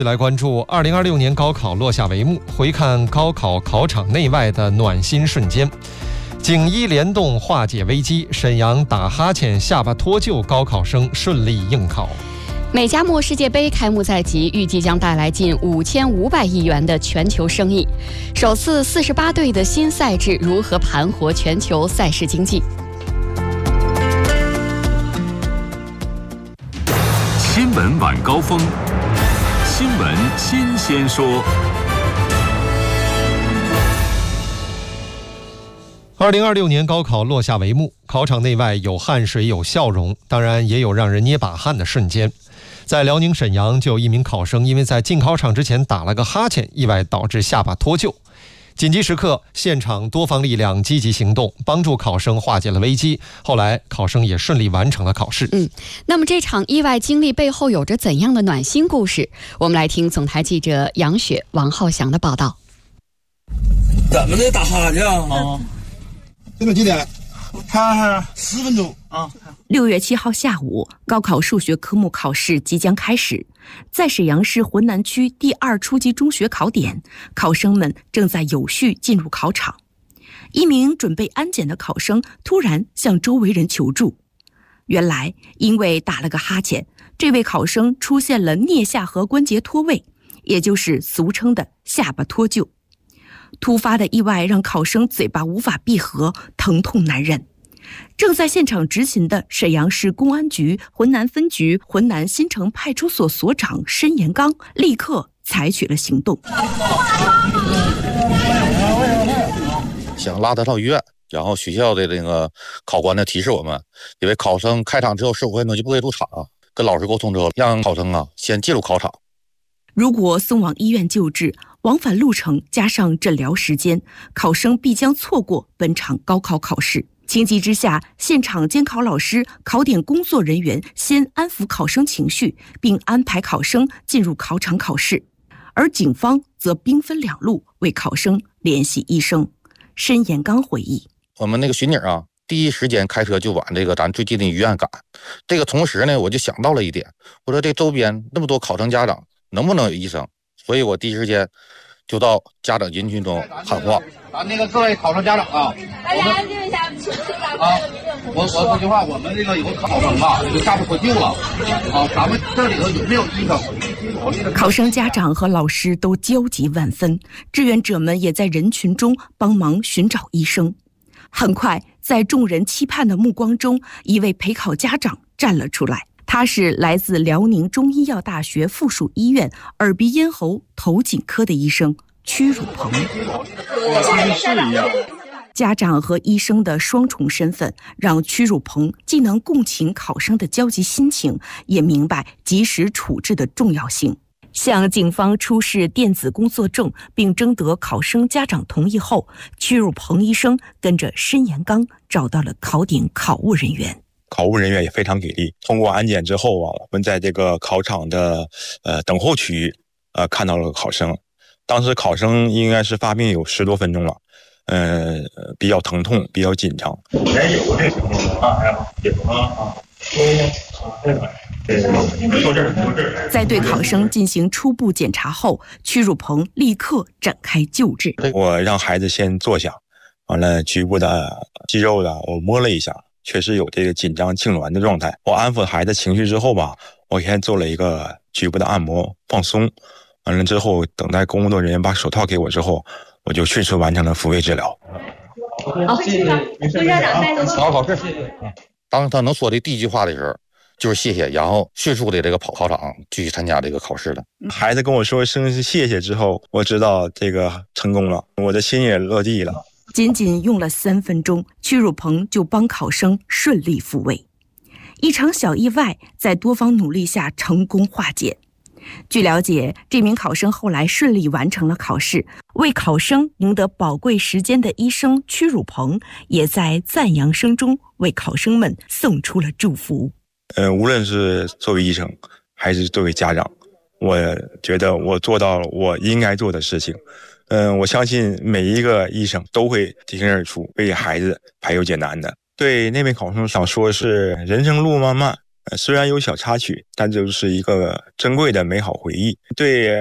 来关注2026年高考落下帷幕，回看高考考场内外的暖心瞬间。警医联动化解危机，沈阳打哈欠下巴脱臼高考生顺利应考。 美加墨世界杯开幕在即，预计将带来近5500亿元的全球生意。首次48队的新赛制如何盘活全球赛事经济？ 新闻晚高峰，新闻新鲜说。 2026年高考落下帷幕，考场内外有汗水有笑容，当然也有让人捏把汗的瞬间。在辽宁沈阳，就有一名考生因为在进考场之前打了个哈欠，意外导致下巴脱臼。紧急时刻，现场多方力量积极行动，帮助考生化解了危机。后来，考生也顺利完成了考试。 那么这场意外经历背后有着怎样的暖心故事？我们来听总台记者杨雪、王浩翔的报道。 怎么的打哈欠啊？ 现在几点？看看10分钟啊。 6月7号下午，高考数学科目考试即将开始。在沈阳市浑南区第2初级中学考点，考生们正在有序进入考场。一名准备安检的考生突然向周围人求助。原来，因为打了个哈欠，这位考生出现了颞下颌关节脱位，也就是俗称的下巴脱臼。突发的意外让考生嘴巴无法闭合，疼痛难忍。正在现场执勤的沈阳市公安局浑南分局浑南新城派出所所长申延刚立刻采取了行动， 想拉他到医院，然后学校的那个考官呢提示我们，因为考生开场之后15分钟就不可以入场，跟老师沟通之后，让考生先进入考场。 如果送往医院救治，往返路程加上诊疗时间，考生必将错过本场高考考试。情急之下，现场监考老师、考点工作人员先安抚考生情绪，并安排考生进入考场考试。而警方则兵分2路为考生联系医生。申延刚回忆： 我们那个巡警第一时间开车就往咱最近的医院赶。这个同时呢，我就想到了一点，我说这周边那么多考生家长，能不能有医生？所以我第一时间就到家长人群中喊话： 咱那个各位考生家长大家安静一下， 我说句话，我们这个有个考生这个下巴脱臼了咱们这里头有没有医生？ 考生家长和老师都焦急万分，志愿者们也在人群中帮忙寻找医生。很快，在众人期盼的目光中，一位陪考家长站了出来。他是来自辽宁中医药大学附属医院耳鼻咽喉头颈科的医生屈汝鹏。家长和医生的双重身份，让屈汝鹏既能共情考生的焦急心情，也明白及时处置的重要性。向警方出示电子工作证，并征得考生家长同意后，屈汝鹏医生跟着申延刚找到了考点考务人员。 考务人员也非常给力。通过安检之后我们在这个考场的等候区域看到了考生。当时考生应该是发病有10多分钟了，比较疼痛，比较紧张。 有这情况在对考生进行初步检查后，屈汝鹏立刻展开救治。 我让孩子先坐下，完了局部的肌肉我摸了一下，确实有这个紧张痉挛的状态。我安抚孩子情绪之后我先做了一个局部的按摩放松，完了之后等待工作人员把手套给我之后，我就迅速完成了复位治疗。 好，谢谢家长带走。 好，考试。当他能说的第一句话的时候，就是谢谢，然后迅速的跑考场继续参加这个考试了。 孩子跟我说声谢谢之后，我知道这个成功了，我的心也落地了。 仅仅用了3分钟，屈汝鹏就帮考生顺利复位。一场小意外在多方努力下成功化解。据了解，这名考生后来顺利完成了考试，为考生赢得宝贵时间的医生屈汝鹏也在赞扬声中为考生们送出了祝福。 无论是作为医生还是作为家长，我觉得我做到了我应该做的事情。我相信每一个医生都会挺身而出，为孩子排忧解难的。对那位考生想说是，人生路漫漫， 虽然有小插曲，但就是一个珍贵的美好回忆。对